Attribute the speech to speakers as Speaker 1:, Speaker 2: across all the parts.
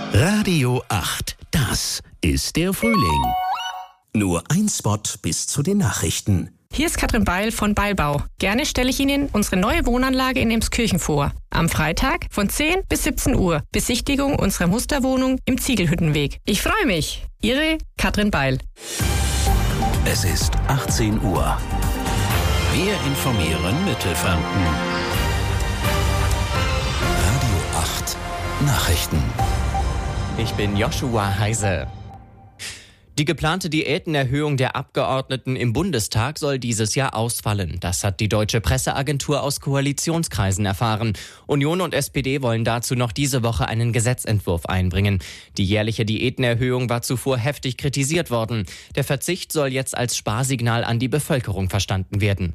Speaker 1: Radio 8, das ist der Frühling. Nur ein Spot bis zu den Nachrichten.
Speaker 2: Hier ist Katrin Beil von Beilbau. Gerne stelle ich Ihnen unsere neue Wohnanlage in Emskirchen vor. Am Freitag von 10 bis 17 Uhr. Besichtigung unserer Musterwohnung im Ziegelhüttenweg. Ich freue mich. Ihre Katrin Beil.
Speaker 1: Es ist 18 Uhr. Wir informieren Mittelfranken. Radio 8 Nachrichten.
Speaker 3: Ich bin Joshua Heise. Die geplante Diätenerhöhung der Abgeordneten im Bundestag soll dieses Jahr ausfallen. Das hat die Deutsche Presseagentur aus Koalitionskreisen erfahren. Union und SPD wollen dazu noch diese Woche einen Gesetzentwurf einbringen. Die jährliche Diätenerhöhung war zuvor heftig kritisiert worden. Der Verzicht soll jetzt als Sparsignal an die Bevölkerung verstanden werden.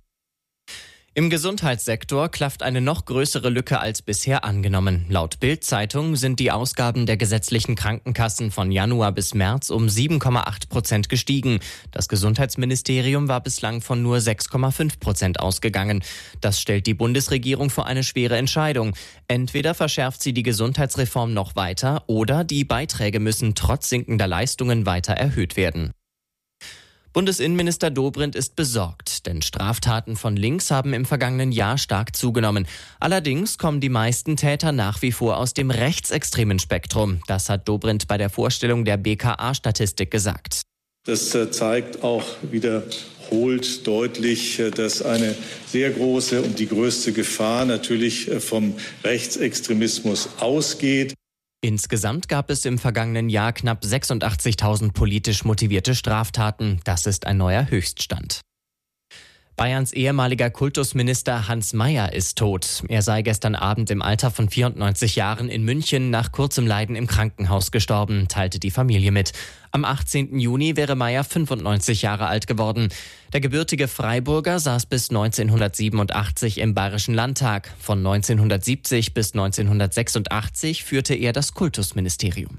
Speaker 3: Im Gesundheitssektor klafft eine noch größere Lücke als bisher angenommen. Laut Bild-Zeitung sind die Ausgaben der gesetzlichen Krankenkassen von Januar bis März um 7,8% gestiegen. Das Gesundheitsministerium war bislang von nur 6,5% ausgegangen. Das stellt die Bundesregierung vor eine schwere Entscheidung. Entweder verschärft sie die Gesundheitsreform noch weiter oder die Beiträge müssen trotz sinkender Leistungen weiter erhöht werden. Bundesinnenminister Dobrindt ist besorgt, denn Straftaten von links haben im vergangenen Jahr stark zugenommen. Allerdings kommen die meisten Täter nach wie vor aus dem rechtsextremen Spektrum. Das hat Dobrindt bei der Vorstellung der BKA-Statistik gesagt.
Speaker 4: Das zeigt auch wiederholt deutlich, dass eine sehr große und die größte Gefahr natürlich vom Rechtsextremismus ausgeht.
Speaker 3: Insgesamt gab es im vergangenen Jahr knapp 86.000 politisch motivierte Straftaten. Das ist ein neuer Höchststand. Bayerns ehemaliger Kultusminister Hans Mayer ist tot. Er sei gestern Abend im Alter von 94 Jahren in München nach kurzem Leiden im Krankenhaus gestorben, teilte die Familie mit. Am 18. Juni wäre Mayer 95 Jahre alt geworden. Der gebürtige Freiburger saß bis 1987 im Bayerischen Landtag. Von 1970 bis 1986 führte er das Kultusministerium.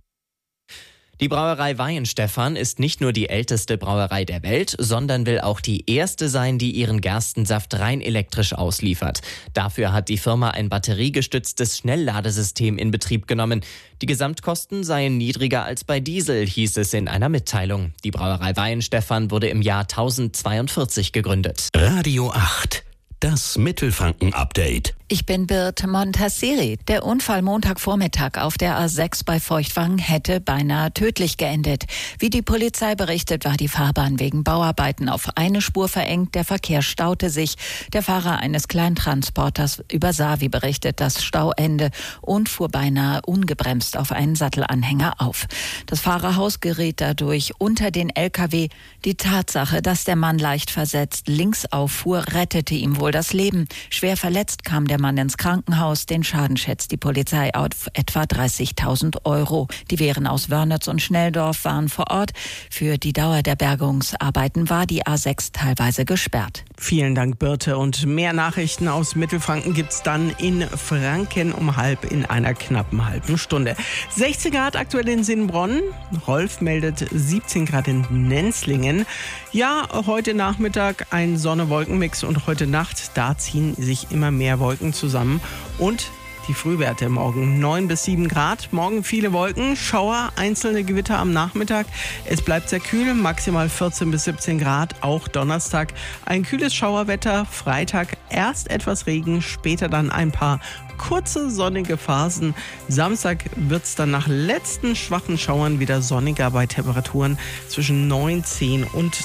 Speaker 3: Die Brauerei Weihenstephan ist nicht nur die älteste Brauerei der Welt, sondern will auch die erste sein, die ihren Gerstensaft rein elektrisch ausliefert. Dafür hat die Firma ein batteriegestütztes Schnellladesystem in Betrieb genommen. Die Gesamtkosten seien niedriger als bei Diesel, hieß es in einer Mitteilung. Die Brauerei Weihenstephan wurde im Jahr 1042 gegründet.
Speaker 1: Radio 8, das Mittelfranken-Update.
Speaker 5: Ich bin Birte Montasseri. Der Unfall Montagvormittag auf der A6 bei Feuchtwangen hätte beinahe tödlich geendet. Wie die Polizei berichtet, war die Fahrbahn wegen Bauarbeiten auf eine Spur verengt. Der Verkehr staute sich. Der Fahrer eines Kleintransporters übersah, wie berichtet, das Stauende und fuhr beinahe ungebremst auf einen Sattelanhänger auf. Das Fahrerhaus geriet dadurch unter den LKW. Die Tatsache, dass der Mann leicht versetzt links auffuhr, rettete ihm wohl das Leben. Schwer verletzt kam der Mann ins Krankenhaus. Den Schaden schätzt die Polizei auf etwa 30.000 €. Die Wehren aus Wörnitz und Schnelldorf waren vor Ort. Für die Dauer der Bergungsarbeiten war die A6 teilweise gesperrt.
Speaker 6: Vielen Dank, Birte. Und mehr Nachrichten aus Mittelfranken gibt's dann in Franken um halb in einer knappen halben Stunde. 16 Grad aktuell in Sinnbronn. Rolf meldet 17 Grad in Nenzlingen. Ja, heute Nachmittag ein Sonne-Wolken-Mix und heute Nacht, da ziehen sich immer mehr Wolken zusammen und die Frühwerte morgen 9 bis 7 Grad. Morgen viele Wolken, Schauer, einzelne Gewitter am Nachmittag. Es bleibt sehr kühl, maximal 14 bis 17 Grad. Auch Donnerstag ein kühles Schauerwetter. Freitag erst etwas Regen, später dann ein paar kurze sonnige Phasen. Samstag wird es dann nach letzten schwachen Schauern wieder sonniger bei Temperaturen zwischen 19 und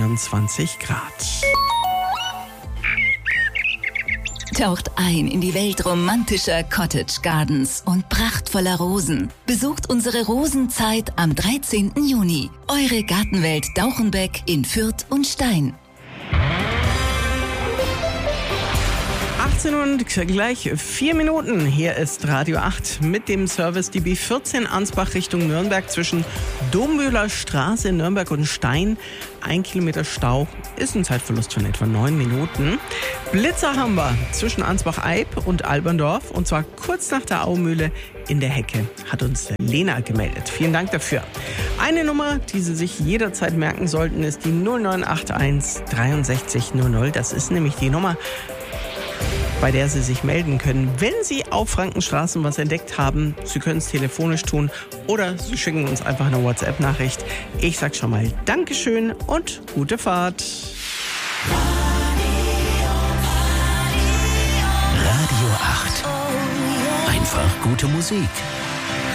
Speaker 6: 22 Grad.
Speaker 7: Taucht ein in die Welt romantischer Cottage Gardens und prachtvoller Rosen. Besucht unsere Rosenzeit am 13. Juni. Eure Gartenwelt Dauchenbeck in Fürth und Stein.
Speaker 6: 18 und gleich 4 Minuten. Hier ist Radio 8 mit dem Service DB 14 Ansbach Richtung Nürnberg zwischen Dombühler Straße in Nürnberg und Stein. 1 Kilometer Stau ist ein Zeitverlust von etwa 9 Minuten. Blitzer haben wir zwischen Ansbach-Eib und Alberndorf und zwar kurz nach der Aumühle in der Hecke, hat uns Lena gemeldet. Vielen Dank dafür. Eine Nummer, die Sie sich jederzeit merken sollten, ist die 0981 63 00. Das ist nämlich die Nummer bei der Sie sich melden können, wenn Sie auf Frankenstraßen was entdeckt haben. Sie können es telefonisch tun oder Sie schicken uns einfach eine WhatsApp-Nachricht. Ich sag schon mal Dankeschön und gute Fahrt.
Speaker 1: Radio 8. Einfach gute Musik.